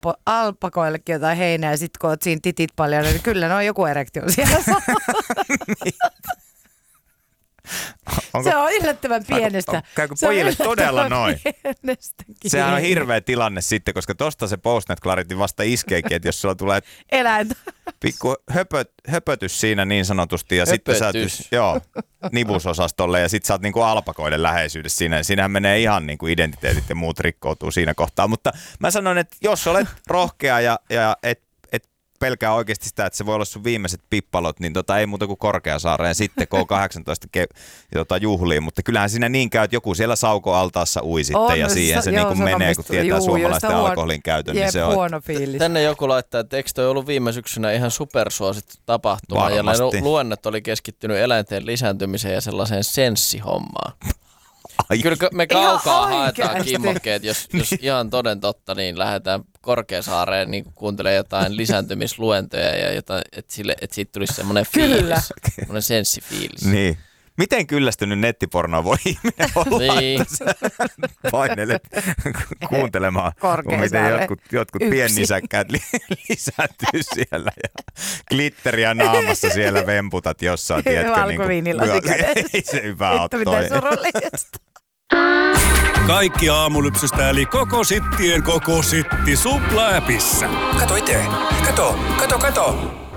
alpakoillekin jotain heinää ja sit kun oot siinä titit paljon, niin kyllä ne on joku erektio siellä. Se on yllättävän pienestä. Käykö pojille todella noin? Sehän on hirveä tilanne sitten, koska tosta se Postnet-Clarity vasta iskeekin, että jos sulla tulee eläintä. Pikku höpötys siinä niin sanotusti ja sitten sä nivusosastolle ja sitten sä oot niinku alpakoiden läheisyydessä siinä. Siinähän menee ihan niinku identiteetit ja muut rikkoutuu siinä kohtaa, mutta mä sanon, että jos olet rohkea ja et pelkää oikeasti sitä, että se voi olla sun viimeiset pippalot, niin ei muuta kuin Korkeasaareen sitten K18 juhliin, mutta kyllähän siinä niin käy, että joku siellä saukoaltaassa ui sitten ja siihen se niinku menee, kun tietää suomalaisten alkoholin käytön. Niin se on huono fiilis. Tänne joku laittaa, että eikö toi ollut viime syksynä ihan supersuosittu tapahtuma ja ne luennet oli keskittynyt eläinten lisääntymiseen ja sellaiseen senssihommaan. Kyllä me kaukaa haetaan kimmokkeet, jos ihan toden totta, niin lähdetään Korkeasaareen niin kuuntelemaan jotain lisääntymisluentoja ja jotain, että siitä tulisi semmoinen fiilis, semmoinen senssifiilis. Niin. Miten kyllästynyt nettipornoa voi ihminen olla, niin. että painelet kuuntelemaan, kun miten jotkut piennisäkkäät lisääntyy siellä ja glitteriä naamassa siellä vemputat jossain, tiedätkö? Valkoviinilasi kädessä. Ei se hyvä ole toi. Miten surullista. Kaikki Aamulypsystä eli koko sittien koko sitti Supla-appissa. Kato itse. Kato.